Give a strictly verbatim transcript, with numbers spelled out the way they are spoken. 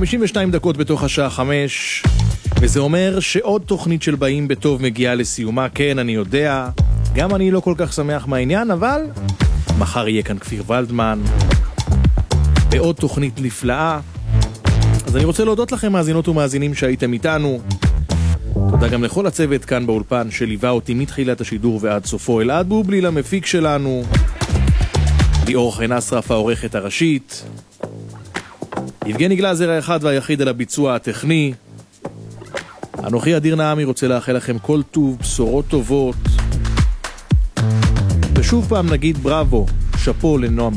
חמישים ושתיים דקות בתוך השעה חמש, וזה אומר שעוד תוכנית של באים בטוב מגיעה לסיומה. כן, אני יודע, גם אני לא כל כך שמח מהעניין, אבל מחר יהיה כאן כפיר ולדמן בעוד תוכנית נפלאה. אז אני רוצה להודות לכם מאזינות ומאזינים שהייתם איתנו. תודה גם לכל הצוות כאן באולפן שליווה אותי מתחילת השידור ועד סופו. אלעד בובלי למפיק שלנו, ליאור חן אסרף העורכת הראשית, יבגני גלזר האחד והיחיד על הביצוע הטכני. אנוכי אדיר נעמי רוצה לאחל לכם כל טוב, בשורות טובות, ושוב פעם נגיד בראבו, שפו לנועם